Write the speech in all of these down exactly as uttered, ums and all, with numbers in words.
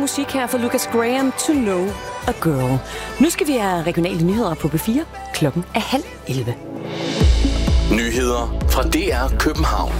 musik her fra Lucas Graham, To Know a Girl. Nu skal vi have regionale nyheder på B fire. Klokken er halv elleve. Nyheder fra D R København.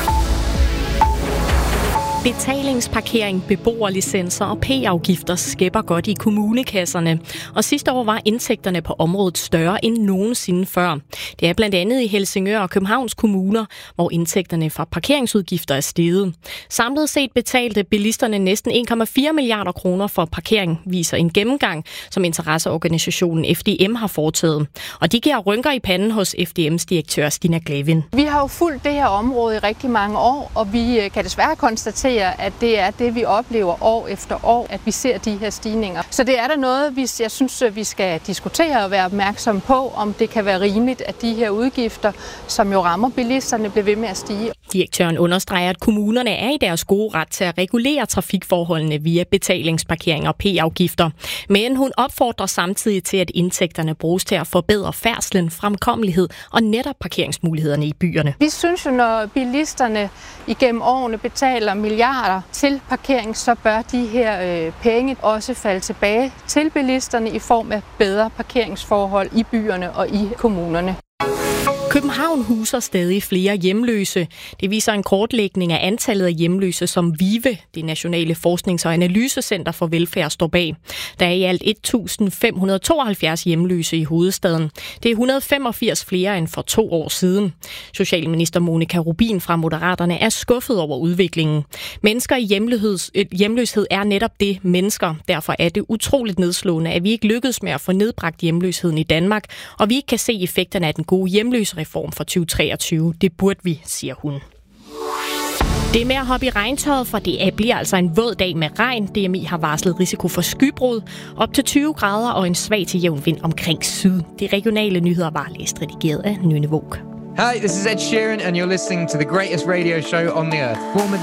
Betalingsparkering, beboerlicenser og P-afgifter skæpper godt i kommunekasserne. Og sidste år var indtægterne på området større end nogensinde før. Det er blandt andet i Helsingør og Københavns kommuner, hvor indtægterne fra parkeringsudgifter er steget. Samlet set betalte bilisterne næsten en komma fire milliarder kroner for parkering, viser en gennemgang, som interesseorganisationen F D M har foretaget. Og de giver rynker i panden hos F D M's direktør Stina Glavin. Vi har jo fulgt det her område i rigtig mange år, og vi kan desværre konstatere, at det er det, vi oplever år efter år, at vi ser de her stigninger. Så det er der noget, jeg synes, vi skal diskutere og være opmærksom på, om det kan være rimeligt, at de her udgifter, som jo rammer bilisterne, bliver ved med at stige. Direktøren understreger, at kommunerne er i deres gode ret til at regulere trafikforholdene via betalingsparkering og P-afgifter. Men hun opfordrer samtidig til, at indtægterne bruges til at forbedre færdslen, fremkommelighed og netop parkeringsmulighederne i byerne. Vi synes jo, når bilisterne igennem årene betaler milliarder til parkering, så bør de her øh, penge også falde tilbage til bilisterne i form af bedre parkeringsforhold i byerne og i kommunerne. København huser stadig flere hjemløse. Det viser en kortlægning af antallet af hjemløse, som VIVE, det nationale forsknings- og analysecenter for velfærd, står bag. Der er i alt et tusind fem hundrede og tooghalvfjerds hjemløse i hovedstaden. Det er et hundrede og femogfirs flere end for to år siden. Socialminister Monika Rubin fra Moderaterne er skuffet over udviklingen. Mennesker i hjemløshed er netop det, mennesker. Derfor er det utroligt nedslående, at vi ikke lykkedes med at få nedbragt hjemløsheden i Danmark, og vi ikke kan se effekterne af den gode hjemløse reform for tyve treogtyve. Det burde vi, siger hun. Det er med at hoppe i regntøjet, for det bliver altså en våd dag med regn. D M I har varslet risiko for skybrud, op til tyve grader og en svag til jævn vind omkring syd. De regionale nyheder var læst redigeret af Nynne Våg. Hi, this is Ed Sheeran and you're listening to the greatest radio show on the earth.